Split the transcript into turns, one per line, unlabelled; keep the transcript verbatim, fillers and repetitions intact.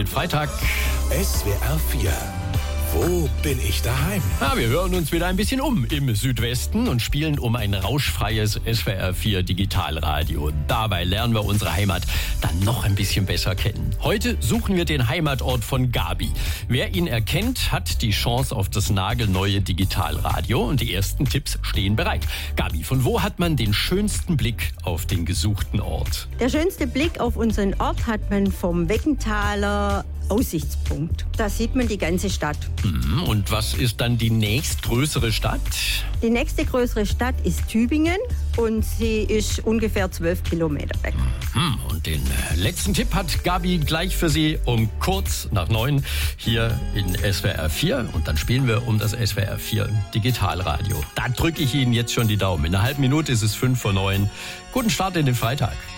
mit Freitag.
S W R vier. Wo bin ich daheim?
Ja, wir hören uns wieder ein bisschen um im Südwesten und spielen um ein rauschfreies S W R vier Digitalradio. Dabei lernen wir unsere Heimat dann noch ein bisschen besser kennen. Heute suchen wir den Heimatort von Gabi. Wer ihn erkennt, hat die Chance auf das nagelneue Digitalradio und die ersten Tipps stehen bereit. Gabi, von wo hat man den schönsten Blick auf den gesuchten Ort?
Der schönste Blick auf unseren Ort hat man vom Weckenthaler Aussichtspunkt. Da sieht man die ganze Stadt.
Und was ist dann die nächstgrößere Stadt?
Die nächste größere Stadt ist Tübingen und sie ist ungefähr zwölf Kilometer weg.
Und den letzten Tipp hat Gabi gleich für Sie um kurz nach neun hier in S W R vier. Und dann spielen wir um das S W R vier Digitalradio. Da drücke ich Ihnen jetzt schon die Daumen. In einer halben Minute ist es fünf vor neun. Guten Start in den Freitag.